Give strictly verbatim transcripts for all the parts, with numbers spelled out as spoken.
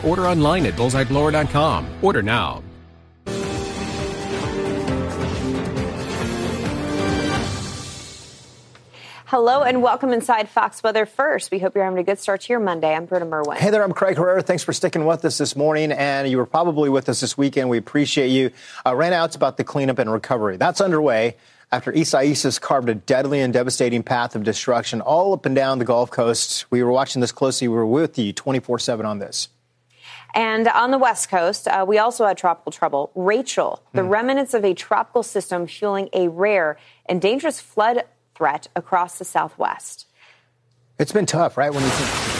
order online at bullseye blower dot com. Order now. Hello and welcome inside Fox Weather First. We hope you're having a good start to your Monday. I'm Britta Merwin. Hey there, I'm Craig Herrera. Thanks for sticking with us this morning, and you were probably with us this weekend. We appreciate you. Uh, right now, it's about the cleanup and recovery. That's underway after Isaias carved a deadly and devastating path of destruction all up and down the Gulf Coast. We were watching this closely. We were with you twenty-four seven on this. And on the West Coast, uh, we also had tropical trouble. Rachel, the mm. remnants of a tropical system fueling a rare and dangerous flood threat across the Southwest. It's been tough, right? When you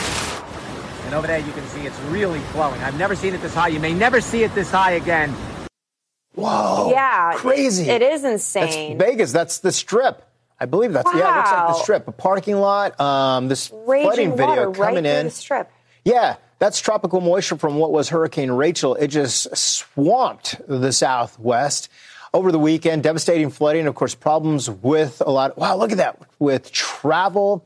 think. And over there, you can see it's really flowing. I've never seen it this high. You may never see it this high again. Whoa. Yeah. Crazy. It is insane. That's Vegas. That's the Strip. I believe that's, wow. yeah, it looks like the Strip. A parking lot. Um, this Raging flooding video water coming right in. The Strip. Yeah. That's tropical moisture from what was Hurricane Rachel. It just swamped the Southwest. Over the weekend, devastating flooding, of course, problems with a lot. Of, wow, look at that. With travel,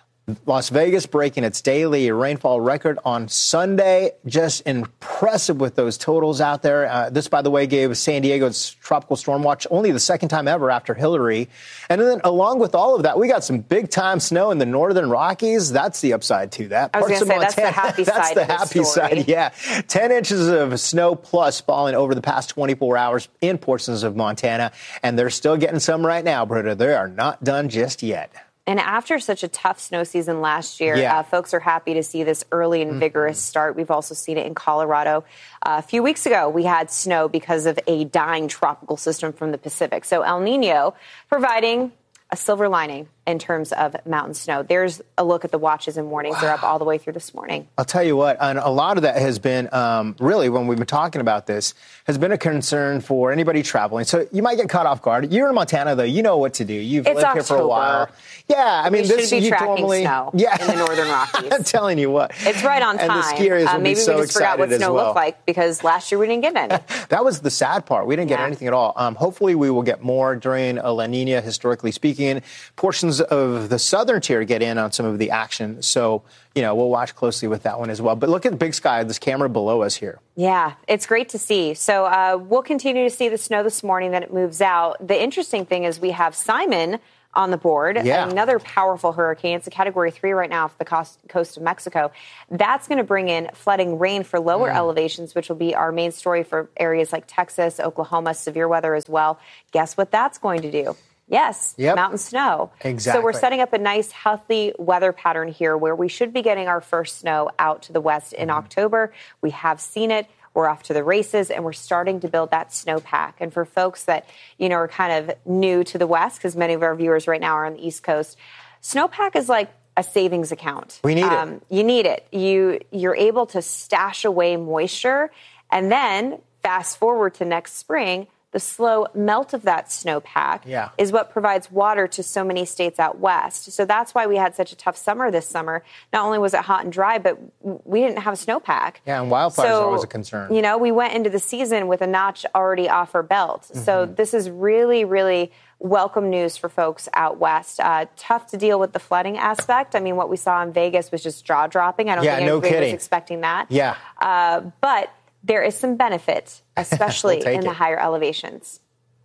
Las Vegas breaking its daily rainfall record on Sunday. Just impressive with those totals out there. Uh, this, by the way, gave San Diego's tropical storm watch only the second time ever after Hillary. And then along with all of that, we got some big time snow in the northern Rockies. That's the upside to that. I was going to say, that's the happy that's side the of the happy story. side, yeah. ten inches of snow plus falling over the past twenty-four hours in portions of Montana. And they're still getting some right now, Britta. They are not done just yet. And after such a tough snow season last year, yeah. uh, folks are happy to see this early and vigorous mm-hmm. start. We've also seen it in Colorado. Uh, a few weeks ago, we had snow because of a dying tropical system from the Pacific. So El Nino providing a silver lining in terms of mountain snow. There's a look at the watches and warnings. Wow. They're up all the way through this morning. I'll tell you what, and a lot of that has been, um, really, when we've been talking about this, has been a concern for anybody traveling. So you might get caught off guard. You're in Montana, though. You know what to do. You've it's lived October. here for a while. Yeah, I mean, we this should be you tracking normally, snow yeah. in the northern Rockies. I'm telling you what. It's right on time. And the skiers uh, will maybe be so we just forgot what excited snow as well. looked like because last year we didn't get any. That was the sad part. We didn't get yeah. anything at all. Um, hopefully we will get more during a La Nina, historically speaking. Portions of the southern tier get in on some of the action. So, you know, we'll watch closely with that one as well. But look at the big sky, this camera below us here. Yeah, it's great to see. So uh, we'll continue to see the snow this morning, then it moves out. The interesting thing is we have Simon on the board, yeah. another powerful hurricane. It's a category three right now off the coast, coast of Mexico. That's going to bring in flooding rain for lower mm. elevations, which will be our main story for areas like Texas, Oklahoma, severe weather as well. Guess what that's going to do? Yes, yep. mountain snow. Exactly. So we're setting up a nice, healthy weather pattern here where we should be getting our first snow out to the west in mm-hmm. October. We have seen it. We're off to the races, and we're starting to build that snowpack. And for folks that, you know, are kind of new to the West, because many of our viewers right now are on the East Coast, snowpack is like a savings account. We need um, it. You need it. You, you're able to stash away moisture, and then fast forward to next spring, the slow melt of that snowpack yeah. is what provides water to so many states out west. So that's why we had such a tough summer this summer. Not only was it hot and dry, but we didn't have a snowpack. Yeah, and wildfires so, are always a concern. You know, we went into the season with a notch already off our belt. Mm-hmm. So this is really, really welcome news for folks out west. Uh, tough to deal with the flooding aspect. I mean, what we saw in Vegas was just jaw-dropping. I don't yeah, think no anybody kidding. was expecting that. Yeah. Uh, but there is some benefit, especially we'll in it. the higher elevations.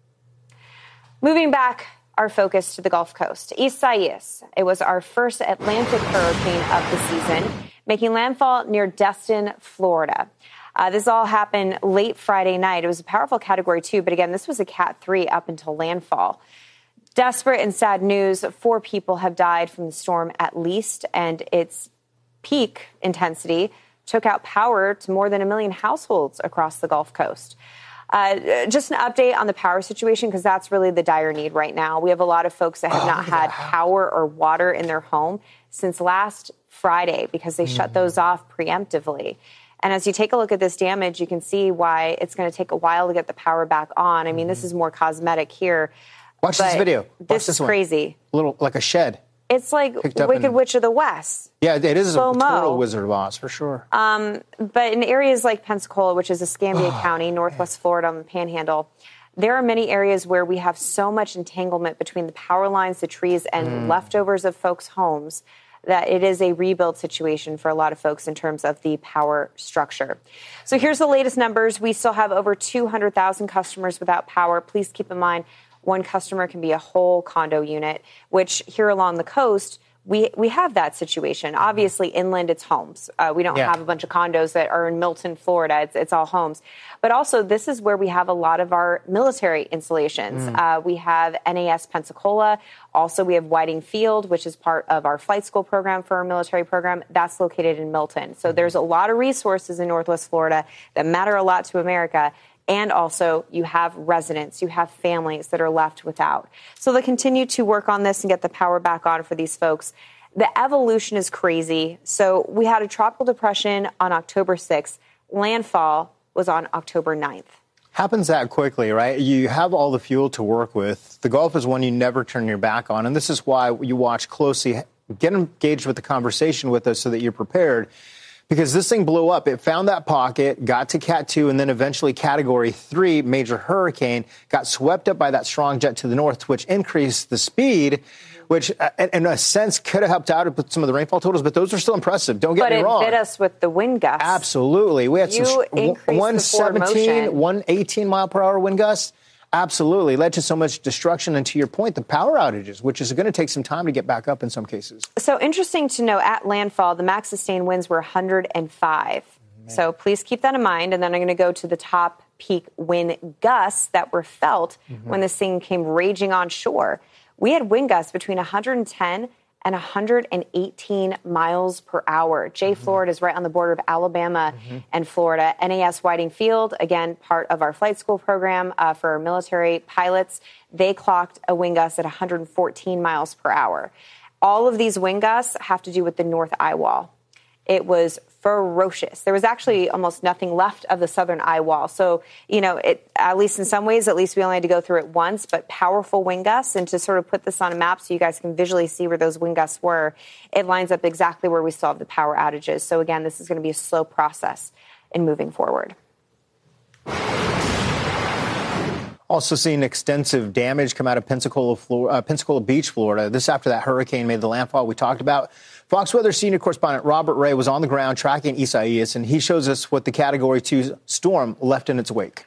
Moving back our focus to the Gulf Coast. Isaias, it was our first Atlantic hurricane of the season, making landfall near Destin, Florida. Uh, this all happened late Friday night. It was a powerful Category two, but again, this was a Cat three up until landfall. Desperate and sad news, four people have died from the storm at least, and its peak intensity took out power to more than a million households across the Gulf Coast. Uh, just an update on the power situation, because that's really the dire need right now. We have a lot of folks that have oh, not had power or water in their home since last Friday because they mm. shut those off preemptively. And as you take a look at this damage, you can see why it's going to take a while to get the power back on. I mean, mm. this is more cosmetic here. Watch this video. Watch this, this is one. crazy. A little like a shed. It's like Wicked in... Witch of the West. Yeah, it is Slow-mo. a total Wizard of Oz, for sure. Um, but in areas like Pensacola, which is Escambia oh, County, northwest Florida on the Panhandle, there are many areas where we have so much entanglement between the power lines, the trees, and mm. leftovers of folks' homes that it is a rebuild situation for a lot of folks in terms of the power structure. So here's the latest numbers. We still have over two hundred thousand customers without power. Please keep in mind, one customer can be a whole condo unit, which here along the coast, we we have that situation. Obviously, inland, it's homes. Uh, we don't yeah. have a bunch of condos that are in Milton, Florida. It's, it's all homes. But also, this is where we have a lot of our military installations. Mm. Uh, we have N A S Pensacola. Also, we have Whiting Field, which is part of our flight school program for our military program. That's located in Milton. So there's a lot of resources in Northwest Florida that matter a lot to America. And also, you have residents, you have families that are left without. So they continue to work on this and get the power back on for these folks. The evolution is crazy. So we had a tropical depression on October sixth. Landfall was on October ninth. Happens that quickly, right? You have all the fuel to work with. The Gulf is one you never turn your back on. And this is why you watch closely. Get engaged with the conversation with us so that you're prepared. Because this thing blew up. It found that pocket, got to Cat two, and then eventually Category three, major hurricane, got swept up by that strong jet to the north, which increased the speed, which in a sense could have helped out with some of the rainfall totals, but those are still impressive. Don't get but me wrong. But it bit us with the wind gusts. Absolutely. We had you some one seventeen, one eighteen mile per hour wind gusts. Absolutely. Led to so much destruction. And to your point, the power outages, which is going to take some time to get back up in some cases. So interesting to know, at landfall, the max sustained winds were one hundred five. Man. So please keep that in mind. And then I'm going to go to the top peak wind gusts that were felt mm-hmm. when this thing came raging on shore. We had wind gusts between one hundred ten and one hundred eighteen miles per hour. Jay, mm-hmm. Florida is right on the border of Alabama mm-hmm. and Florida. N A S Whiting Field, again, part of our flight school program uh, for our military pilots. They clocked a wind gust at one hundred fourteen miles per hour. All of these wind gusts have to do with the North Eye Wall. It was ferocious. There was actually almost nothing left of the southern eye wall. So, you know, it, at least in some ways, at least we only had to go through it once, but powerful wind gusts. And to sort of put this on a map so you guys can visually see where those wind gusts were, it lines up exactly where we saw the power outages. So again, this is going to be a slow process in moving forward. Also seeing extensive damage come out of Pensacola, Florida, uh, Pensacola Beach, Florida. This after that hurricane made the landfall we talked about. Fox Weather senior correspondent Robert Ray was on the ground tracking Isaias, and he shows us what the Category two storm left in its wake.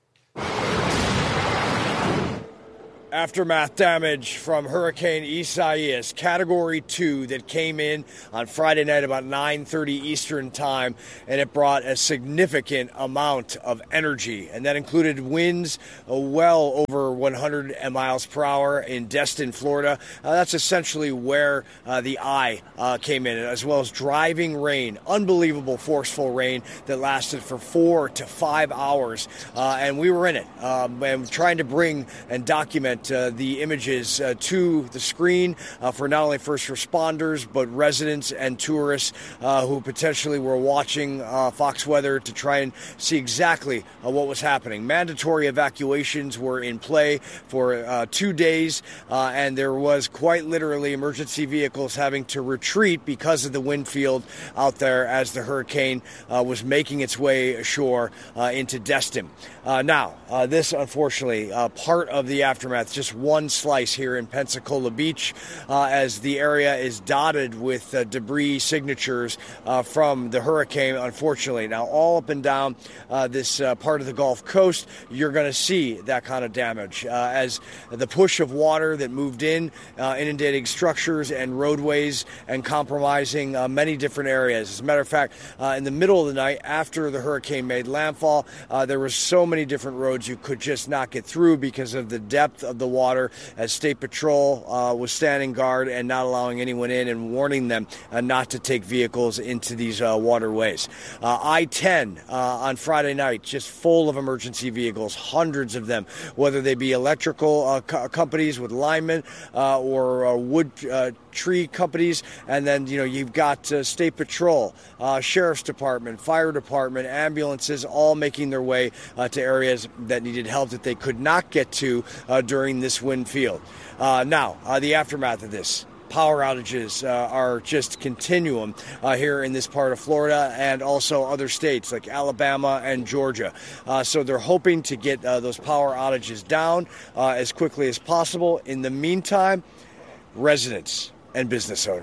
Aftermath damage from Hurricane Isaias, Category two, that came in on Friday night about nine thirty Eastern time, and it brought a significant amount of energy, and that included winds well over one hundred miles per hour in Destin, Florida. Uh, that's essentially where uh, the eye uh, came in, as well as driving rain, unbelievable forceful rain that lasted for four to five hours, uh, and we were in it, um, and trying to bring and document Uh, the images uh, to the screen uh, for not only first responders, but residents and tourists uh, who potentially were watching uh, Fox Weather to try and see exactly uh, what was happening. Mandatory evacuations were in play for uh, two days, uh, and there was quite literally emergency vehicles having to retreat because of the wind field out there as the hurricane uh, was making its way ashore uh, into Destin. Uh, now, uh, this, unfortunately, uh, part of the aftermath, just one slice here in Pensacola Beach, uh, as the area is dotted with uh, debris signatures uh, from the hurricane, unfortunately. Now, all up and down uh, this uh, part of the Gulf Coast, you're going to see that kind of damage uh, as the push of water that moved in, uh, inundating structures and roadways and compromising uh, many different areas. As a matter of fact, uh, in the middle of the night after the hurricane made landfall, uh, there were so many different roads you could just not get through because of the depth of the water, as State Patrol uh, was standing guard and not allowing anyone in and warning them uh, not to take vehicles into these uh, waterways. Uh, I ten uh, on Friday night, just full of emergency vehicles, hundreds of them, whether they be electrical uh, co- companies with linemen uh, or uh, wood uh, tree companies. And then, you know, you've got uh, State Patrol, uh, Sheriff's Department, Fire Department, ambulances, all making their way uh, to areas that needed help that they could not get to uh, during this wind field. Uh, now, uh, the aftermath of this. Power outages uh, are just continuum uh, here in this part of Florida and also other states like Alabama and Georgia. Uh, so they're hoping to get uh, those power outages down uh, as quickly as possible. In the meantime, residents and business owners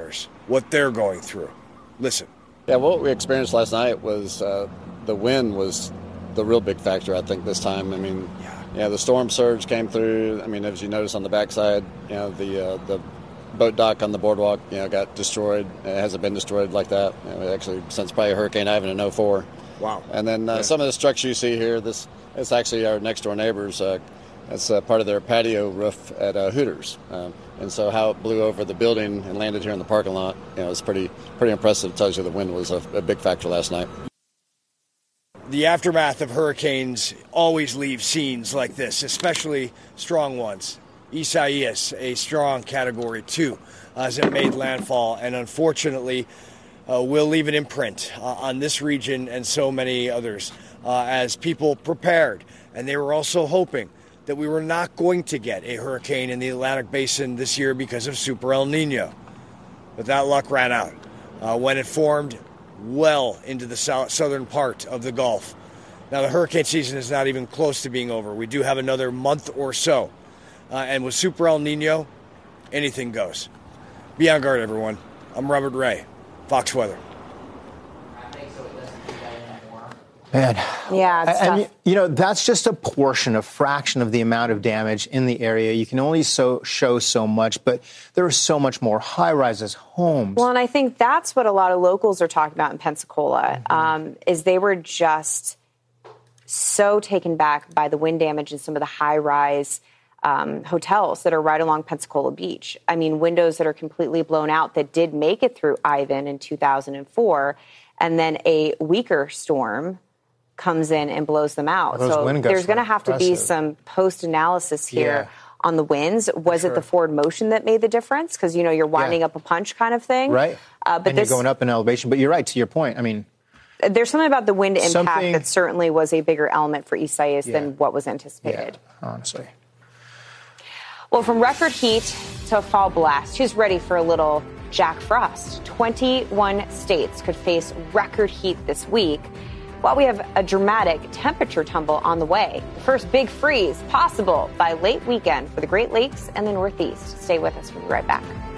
what they're going through. Listen. Yeah, what we experienced last night was uh, the wind was the real big factor, I think, this time. I mean, yeah, yeah the storm surge came through. I mean, as you notice on the backside, you know, the uh, the boat dock on the boardwalk, you know, got destroyed. It hasn't been destroyed like that, you know, actually, since probably Hurricane Ivan in oh four. Wow. And then uh, yeah. some of the structure you see here, this is actually our next-door neighbors. Uh, That's uh, part of their patio roof at uh, Hooters. Uh, and so how it blew over the building and landed here in the parking lot, you know, it's pretty pretty impressive. It tells you the wind was a, a big factor last night. The aftermath of hurricanes always leave scenes like this, especially strong ones. Isaias, a strong Category two, as it made landfall, and unfortunately uh, will leave an imprint uh, on this region and so many others uh, as people prepared. And they were also hoping that we were not going to get a hurricane in the Atlantic Basin this year because of Super El Nino. But that luck ran out uh, when it formed well into the south, southern part of the Gulf. Now, the hurricane season is not even close to being over. We do have another month or so. Uh, and with Super El Nino, anything goes. Be on guard, everyone. I'm Robert Ray, Fox Weather. Man. Yeah, it's and, tough. you know, that's just a portion, a fraction of the amount of damage in the area. You can only so show so much, but there is so much more. High-rises, homes. Well, and I think that's what a lot of locals are talking about in Pensacola, mm-hmm. um, is they were just so taken back by the wind damage in some of the high-rise um, hotels that are right along Pensacola Beach. I mean, windows that are completely blown out that did make it through Ivan in two thousand four, and then a weaker storm comes in and blows them out. Those so there's going to have to be impressive. some post-analysis here Yeah. on the winds. Was sure. it the forward motion that made the difference? Because, you know, you're winding Yeah. up a punch kind of thing. Right. Uh, but and this, you're going up in elevation. But you're right, to your point. I mean, there's something about the wind impact Something- that certainly was a bigger element for Isaias Yeah. than what was anticipated. yeah, honestly. Well, from record heat to fall blast, who's ready for a little Jack Frost? twenty-one states could face record heat this week, while we have a dramatic temperature tumble on the way. The first big freeze possible by late weekend for the Great Lakes and the Northeast. Stay with us. We'll be right back.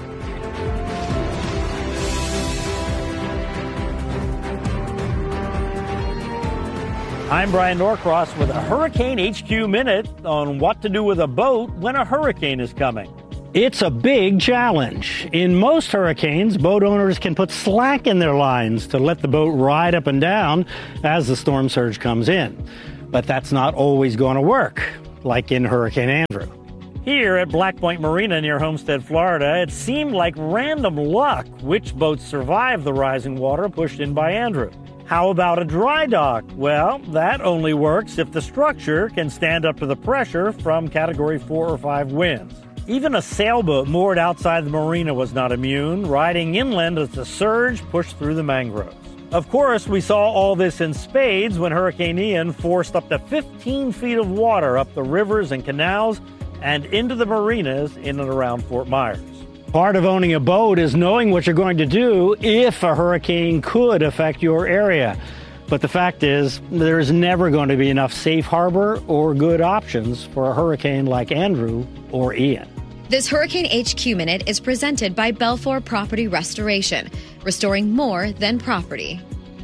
I'm Brian Norcross with a Hurricane H Q Minute on what to do with a boat when a hurricane is coming. It's a big challenge. In most hurricanes, boat owners can put slack in their lines to let the boat ride up and down as the storm surge comes in. But that's not always going to work, like in Hurricane Andrew. Here at Black Point Marina near Homestead, Florida, it seemed like random luck which boats survived the rising water pushed in by Andrew. How about a dry dock? Well, that only works if the structure can stand up to the pressure from Category four or five winds. Even a sailboat moored outside the marina was not immune, riding inland as the surge pushed through the mangroves. Of course, we saw all this in spades when Hurricane Ian forced up to fifteen feet of water up the rivers and canals and into the marinas in and around Fort Myers. Part of owning a boat is knowing what you're going to do if a hurricane could affect your area. But the fact is, there's never going to be enough safe harbor or good options for a hurricane like Andrew or Ian. This Hurricane H Q Minute is presented by Belfour Property Restoration, restoring more than property.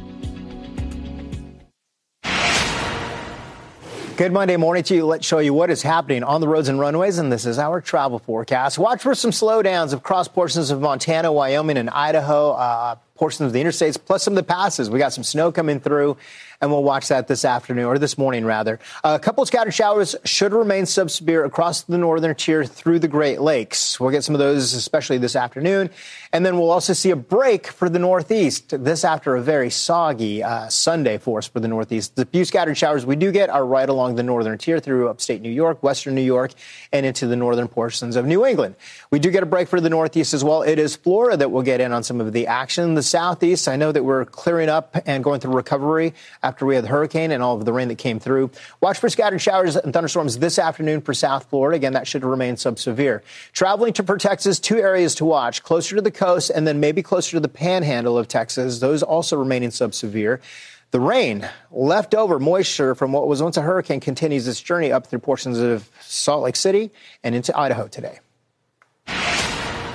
Good Monday morning to you. Let's show you what is happening on the roads and runways, and this is our travel forecast. Watch for some slowdowns across portions of Montana, Wyoming, and Idaho, uh, portions of the interstates, plus some of the passes. We got some snow coming through, and we'll watch that this afternoon, or this morning, rather. Uh, a couple of scattered showers should remain subsevere across the northern tier through the Great Lakes. We'll get some of those, especially this afternoon. And then we'll also see a break for the Northeast. This after a very soggy uh, Sunday for us for the Northeast. The few scattered showers we do get are right along the northern tier through upstate New York, western New York, and into the northern portions of New England. We do get a break for the Northeast as well. It is Florida that will get in on some of the action. The Southeast, I know that we're clearing up and going through recovery after we had the hurricane and all of the rain that came through. Watch for scattered showers and thunderstorms this afternoon for South Florida. Again, that should remain subsevere. Traveling to Texas, two areas to watch, closer to the coast and then maybe closer to the panhandle of Texas. Those also remaining subsevere. The rain, leftover moisture from what was once a hurricane, continues its journey up through portions of Salt Lake City and into Idaho today.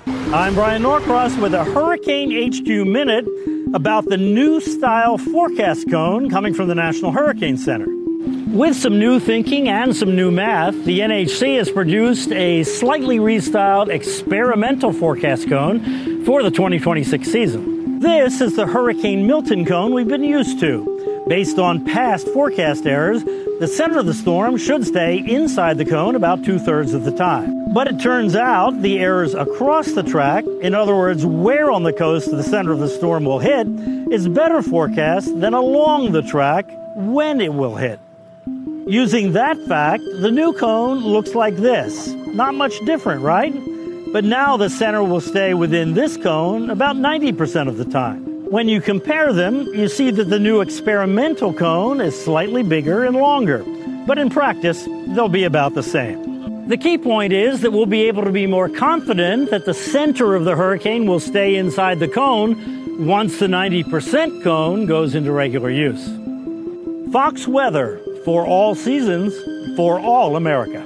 I'm Brian Norcross with a Hurricane H Q Minute about the new style forecast cone coming from the National Hurricane Center. With some new thinking and some new math, the N H C has produced a slightly restyled experimental forecast cone for the twenty twenty-six season. This is the Hurricane Milton cone we've been used to. Based on past forecast errors, the center of the storm should stay inside the cone about two-thirds of the time. But it turns out the errors across the track, in other words, where on the coast the center of the storm will hit, is better forecast than along the track when it will hit. Using that fact, the new cone looks like this. Not much different, right? But now the center will stay within this cone about ninety percent of the time. When you compare them, you see that the new experimental cone is slightly bigger and longer. But in practice, they'll be about the same. The key point is that we'll be able to be more confident that the center of the hurricane will stay inside the cone once the ninety percent cone goes into regular use. Fox Weather, for all seasons, for all America.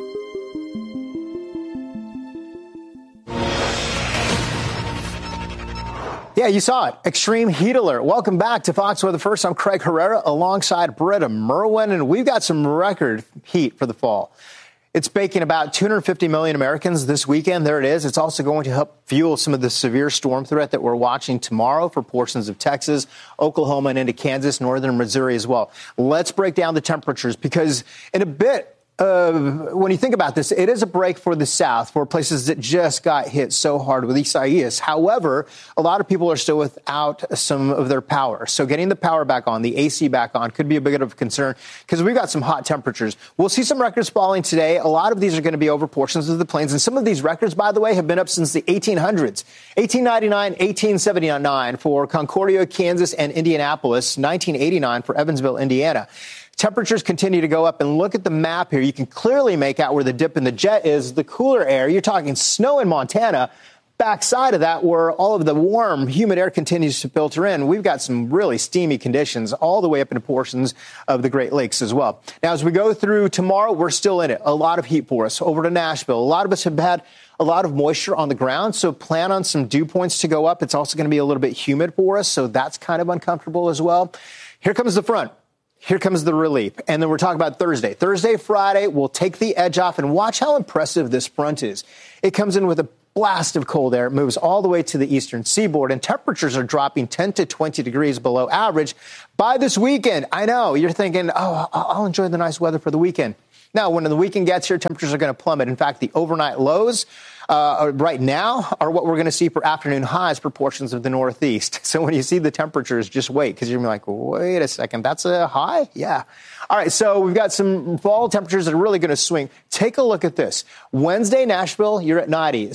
Yeah, you saw it. Extreme heat alert. Welcome back to Fox Weather First. I'm Craig Herrera alongside Britta Merwin, and we've got some record heat for the fall. It's baking about two hundred fifty million Americans this weekend. There it is. It's also going to help fuel some of the severe storm threat that we're watching tomorrow for portions of Texas, Oklahoma, and into Kansas, northern Missouri as well. Let's break down the temperatures because in a bit, Uh, when you think about this, it is a break for the South, for places that just got hit so hard with Isaias. However, a lot of people are still without some of their power. So getting the power back on, the A C back on, could be a bit of a concern because we've got some hot temperatures. We'll see some records falling today. A lot of these are going to be over portions of the plains. And some of these records, by the way, have been up since the eighteen hundreds. eighteen ninety-nine, eighteen seventy-nine for Concordia, Kansas, and Indianapolis. nineteen eighty-nine for Evansville, Indiana. Temperatures continue to go up, and look at the map here. You can clearly make out where the dip in the jet is, the cooler air. You're talking snow in Montana. Backside of that, where all of the warm, humid air continues to filter in, we've got some really steamy conditions all the way up into portions of the Great Lakes as well. Now, as we go through tomorrow, we're still in it. A lot of heat for us. Over to Nashville. A lot of us have had a lot of moisture on the ground, so plan on some dew points to go up. It's also going to be a little bit humid for us, so that's kind of uncomfortable as well. Here comes the front. Here comes the relief. And then we're talking about Thursday. Thursday, Friday, we'll take the edge off and watch how impressive this front is. It comes in with a blast of cold air. It moves all the way to the eastern seaboard, and temperatures are dropping ten to twenty degrees below average by this weekend. I know you're thinking, oh, I'll enjoy the nice weather for the weekend. Now, when the weekend gets here, temperatures are going to plummet. In fact, the overnight lows uh, right now are what we're going to see for afternoon highs for portions of the Northeast. So when you see the temperatures, just wait, because you're going to be like, wait a second, that's a high? Yeah. All right, so we've got some fall temperatures that are really going to swing. Take a look at this. Wednesday, Nashville, you're at ninety.